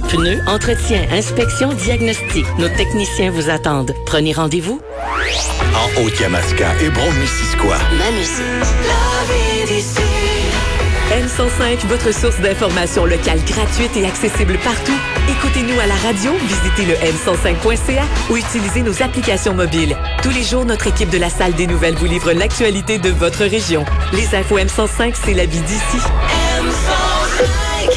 Pneus, entretien, inspection, diagnostic. Nos techniciens vous attendent. Prenez rendez-vous. En Haute-Yamaska et Brome-Missisquoi. Ma musique. La vie d'ici. M105, votre source d'information locale gratuite et accessible partout. Écoutez-nous à la radio, visitez le m105.ca ou utilisez nos applications mobiles. Tous les jours, notre équipe de la Salle des Nouvelles vous livre l'actualité de votre région. Les infos M105, c'est la vie d'ici. M105.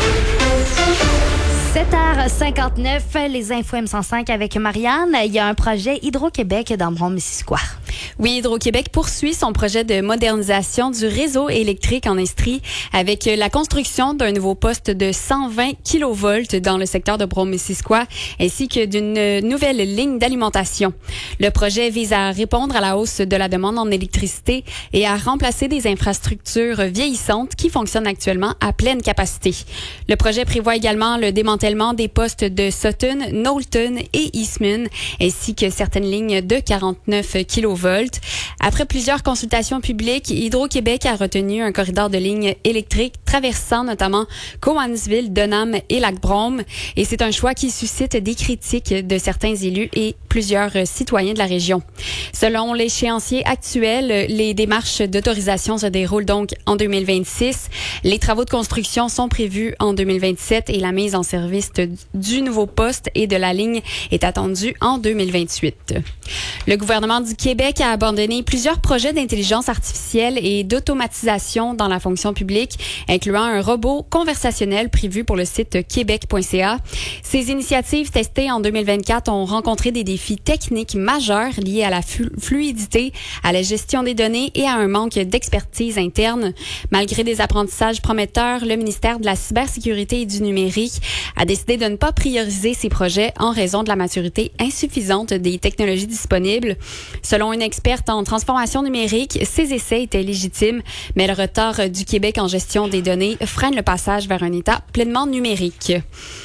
7h59, les infos M105 avec Marianne. Il y a un projet Hydro-Québec dans Brome-Missisquoi. Oui, Hydro-Québec poursuit son projet de modernisation du réseau électrique en Estrie avec la construction d'un nouveau poste de 120 kV dans le secteur de Brome-Missisquoi ainsi que d'une nouvelle ligne d'alimentation. Le projet vise à répondre à la hausse de la demande en électricité et à remplacer des infrastructures vieillissantes qui fonctionnent actuellement à pleine capacité. Le projet prévoit également le démantèlement des postes de Sutton, Knowlton et Eastman ainsi que certaines lignes de 49 kV. Après plusieurs consultations publiques, Hydro-Québec a retenu un corridor de lignes électriques traversant notamment Cowansville, Denham et Lac-Brome. Et c'est un choix qui suscite des critiques de certains élus et plusieurs citoyens de la région. Selon l'échéancier actuel, les démarches d'autorisation se déroulent donc en 2026. Les travaux de construction sont prévus en 2027 et la mise en service du nouveau poste et de la ligne est attendue en 2028. Le gouvernement du Québec a abandonné plusieurs projets d'intelligence artificielle et d'automatisation dans la fonction publique, incluant un robot conversationnel prévu pour le site québec.ca. Ces initiatives testées en 2024 ont rencontré des défis techniques majeurs liés à la fluidité, à la gestion des données et à un manque d'expertise interne. Malgré des apprentissages prometteurs, le ministère de la Cybersécurité et du Numérique a décidé de ne pas prioriser ces projets en raison de la maturité insuffisante des technologies disponibles. Selon une experte en transformation numérique, ces essais étaient légitimes, mais le retard du Québec en gestion des données freine le passage vers un État pleinement numérique.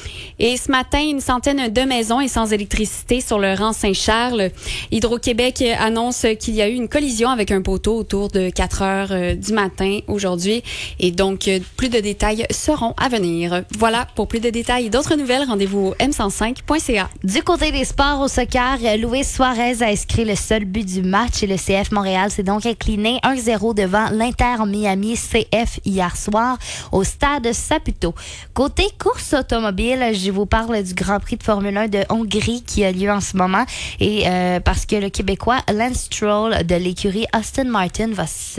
Et ce matin, une centaine de maisons est sans électricité sur le rang Saint-Charles. Hydro-Québec annonce qu'il y a eu une collision avec un poteau autour de 4 heures du matin aujourd'hui. Et donc, plus de détails seront à venir. Voilà, pour plus de détails et d'autres nouvelles, rendez-vous au m105.ca. Du côté des sports au soccer, Luis Suarez a inscrit le seul but du match et le CF Montréal s'est donc incliné 1-0 devant l'Inter Miami CF hier soir au stade Saputo. Côté course automobile, je vous parle du Grand Prix de Formule 1 de Hongrie qui a lieu en ce moment et parce que le Québécois Lance Stroll de l'écurie Aston Martin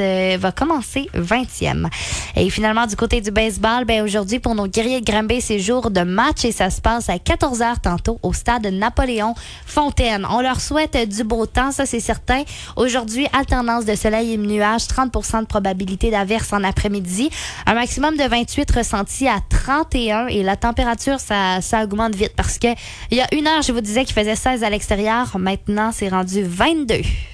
va commencer 20e. Et finalement, du côté du baseball, aujourd'hui pour nos guerriers de Granby, c'est jour de match et ça se passe à 14h tantôt au stade Napoléon Fontaine. On leur souhaite du beau temps, ça c'est certain. Aujourd'hui, alternance de soleil et de nuages, 30% de probabilité d'averse en après-midi, un maximum de 28 ressenti à 31 et la température, ça augmente vite parce que il y a une heure, je vous disais qu'il faisait 16 à l'extérieur. Maintenant, c'est rendu 22.